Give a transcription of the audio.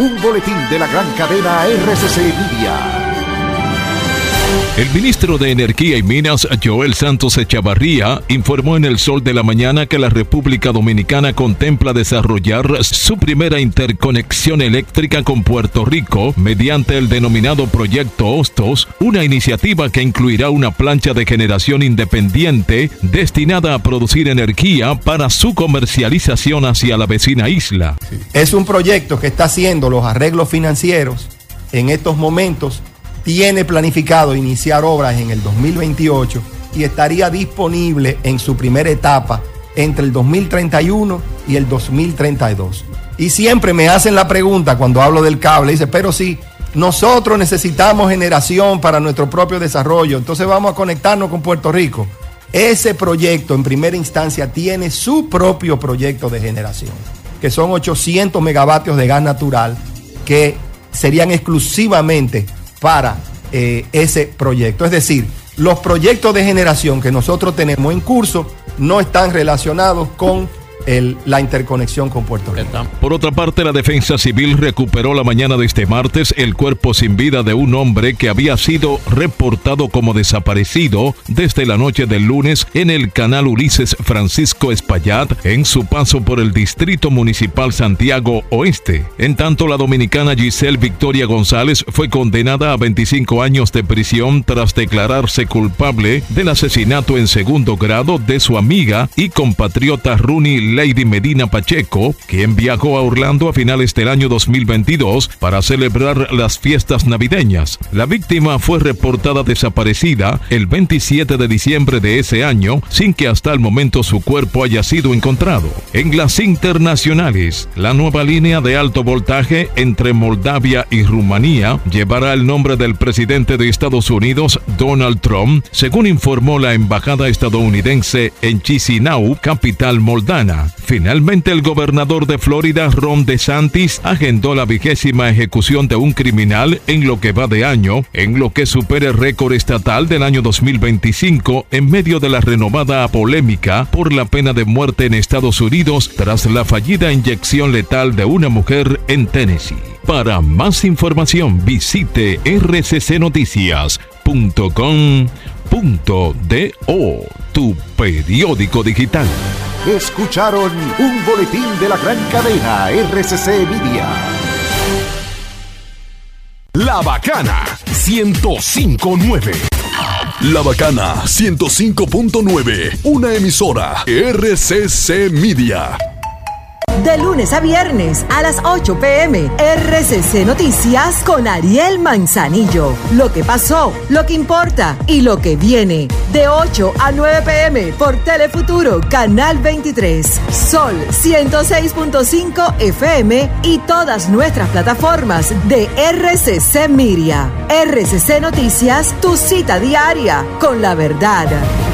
Un boletín de la gran cadena RCC Media. El ministro de Energía y Minas, Joel Santos Echavarría, informó en El Sol de la Mañana que la República Dominicana contempla desarrollar su primera interconexión eléctrica con Puerto Rico mediante el denominado Proyecto Hostos, una iniciativa que incluirá una plancha de generación independiente destinada a producir energía para su comercialización hacia la vecina isla. Es un proyecto que está haciendo los arreglos financieros en estos momentos. Tiene planificado iniciar obras en el 2028 y estaría disponible en su primera etapa entre el 2031 y el 2032. Y siempre me hacen la pregunta cuando hablo del cable, dice, pero si nosotros necesitamos generación para nuestro propio desarrollo, entonces vamos a conectarnos con Puerto Rico. Ese proyecto en primera instancia tiene su propio proyecto de generación, que son 800 megavatios de gas natural que serían exclusivamente para ese proyecto. Es decir, los proyectos de generación que nosotros tenemos en curso no están relacionados con la interconexión con Puerto Rico. Por otra parte, la Defensa Civil recuperó la mañana de este martes el cuerpo sin vida de un hombre que había sido reportado como desaparecido desde la noche del lunes en el canal Ulises Francisco Espaillat en su paso por el Distrito Municipal Santiago Oeste. En tanto, la dominicana Giselle Victoria González fue condenada a 25 años de prisión tras declararse culpable del asesinato en segundo grado de su amiga y compatriota Rooney Lady Medina Pacheco, quien viajó a Orlando a finales del año 2022 para celebrar las fiestas navideñas. La víctima fue reportada desaparecida el 27 de diciembre de ese año, sin que hasta el momento su cuerpo haya sido encontrado. En las internacionales, la nueva línea de alto voltaje entre Moldavia y Rumanía llevará el nombre del presidente de Estados Unidos, Donald Trump, según informó la embajada estadounidense en Chisinau, capital moldana. Finalmente, el gobernador de Florida, Ron DeSantis, agendó la 20ª ejecución de un criminal en lo que va de año, en lo que supera el récord estatal del año 2025, en medio de la renovada polémica por la pena de muerte en Estados Unidos tras la fallida inyección letal de una mujer en Tennessee. Para más información, visite rccnoticias.com.do, tu periódico digital. Escucharon un boletín de la gran cadena RCC Media. La Bacana 105.9. La Bacana 105.9. Una emisora RCC Media. De lunes a viernes a las 8 p.m. RCC Noticias con Ariel Manzanillo. Lo que pasó, lo que importa y lo que viene. De 8 a 9 p.m. por Telefuturo, Canal 23. Sol 106.5 FM y todas nuestras plataformas de RCC Media. RCC Noticias, tu cita diaria con la verdad.